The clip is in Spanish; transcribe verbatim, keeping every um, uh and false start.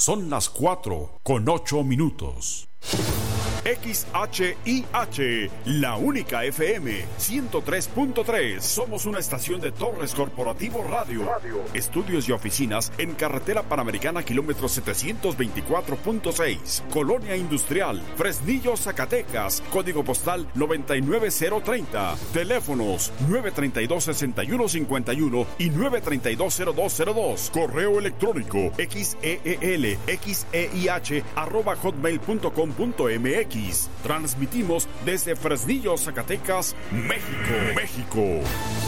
Son las cuatro con ocho minutos. X H I H, la única F M ciento tres punto tres. Somos una estación de Torres Corporativo Radio. Radio. Estudios y oficinas en Carretera Panamericana, kilómetro setecientos veinticuatro punto seis. Colonia Industrial, Fresnillo, Zacatecas. Código postal noventa y nueve cero treinta. Teléfonos nueve tres dos, seis uno cinco uno y nueve tres dos, cero dos cero dos. Correo electrónico xeel, xeih, arroba hotmail punto com punto mx. Transmitimos desde Fresnillo, Zacatecas, México, México.